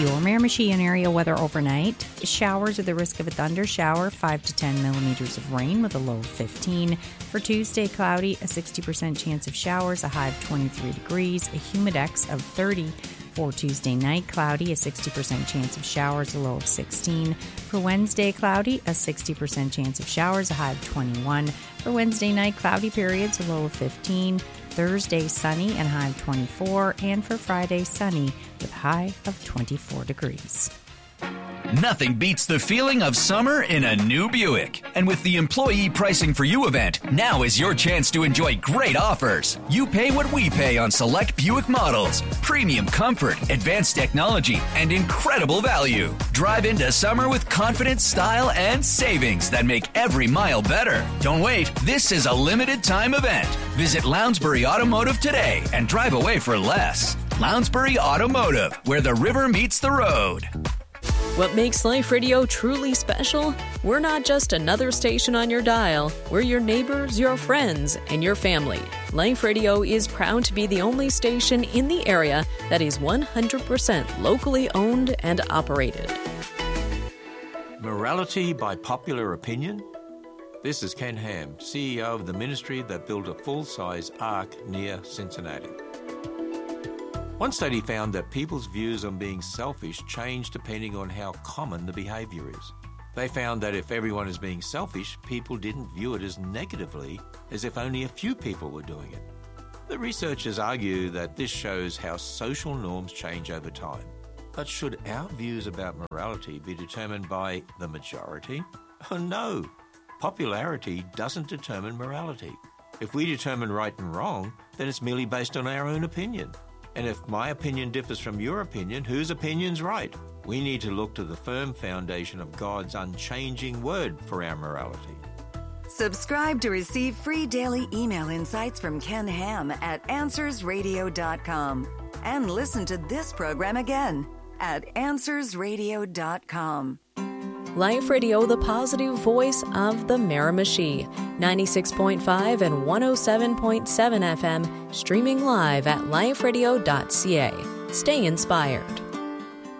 Your Miramichi and area weather overnight. Showers with the risk of a thunder shower, 5 to 10 millimeters of rain with a low of 15. For Tuesday, cloudy, a 60% chance of showers, a high of 23 degrees, a humidex of 30. For Tuesday night, cloudy, a 60% chance of showers, a low of 16. For Wednesday, cloudy, a 60% chance of showers, a high of 21. For Wednesday night, cloudy periods, a low of 15. Thursday, sunny and high of 24. And for Friday, sunny with a high of 24 degrees. Nothing beats the feeling of summer in a new Buick. And with the Employee Pricing for You event, now is your chance to enjoy great offers. You pay what we pay on select Buick models. Premium comfort, advanced technology, and incredible value. Drive into summer with confidence, style, and savings that make every mile better. Don't wait. This is a limited time event. Visit Lounsbury Automotive today and drive away for less. Lounsbury Automotive, where the river meets the road. What makes Life Radio truly special? We're not just another station on your dial. We're your neighbors, your friends, and your family. Life Radio is proud to be the only station in the area that is 100% locally owned and operated. Morality by popular opinion? This is Ken Ham, CEO of the ministry that built a full-size ark near Cincinnati. One study found that people's views on being selfish change depending on how common the behaviour is. They found that if everyone is being selfish, people didn't view it as negatively as if only a few people were doing it. The researchers argue that this shows how social norms change over time. But should our views about morality be determined by the majority? Oh no! Popularity doesn't determine morality. If we determine right and wrong, then it's merely based on our own opinion. And if my opinion differs from your opinion, whose opinion's right? We need to look to the firm foundation of God's unchanging word for our morality. Subscribe to receive free daily email insights from Ken Ham at AnswersRadio.com. And listen to this program again at AnswersRadio.com. Life Radio, the positive voice of the Miramichi. 96.5 and 107.7 FM, streaming live at liferadio.ca. Stay inspired.